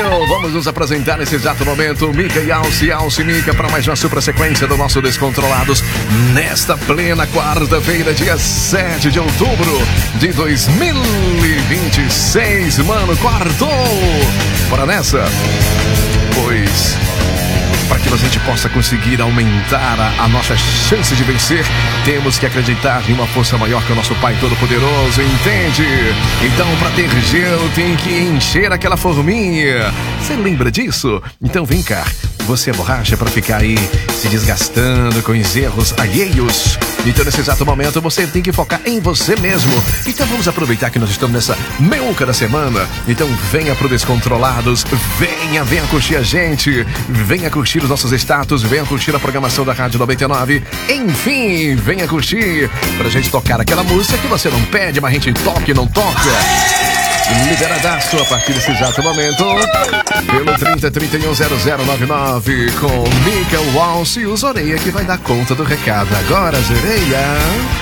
Brasil. Vamos nos apresentar nesse exato momento, Mika e Alce, Alce e Mika, para mais uma super sequência do nosso Descontrolados, nesta plena quarta-feira, dia 7 de outubro de 2026. Mano, quartou! Bora nessa? Pois, para que a gente possa conseguir aumentar a nossa chance de vencer, temos que acreditar em uma força maior que o nosso Pai Todo-Poderoso, entende? Então, para ter gelo, tem que encher aquela forminha. Você lembra disso? Então vem cá. Você é borracha para ficar aí se desgastando com os erros alheios. Então, nesse exato momento, você tem que focar em você mesmo. Então, vamos aproveitar que nós estamos nessa meiuca da semana. Então, venha pro Descontrolados. Venha curtir a gente. Venha curtir os nossos status. Venha curtir a programação da Rádio 99. Enfim, venha curtir pra gente tocar aquela música que você não pede, mas a gente toca e não toca. Liberadaço a partir desse exato momento pelo 30310099 com Mika, Alce e o Zoreia, que vai dar conta do recado agora, Zoreia.